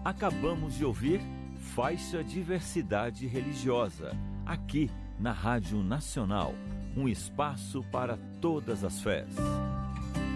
Acabamos de ouvir Faixa Diversidade Religiosa, aqui na Rádio Nacional, um espaço para todas as fés.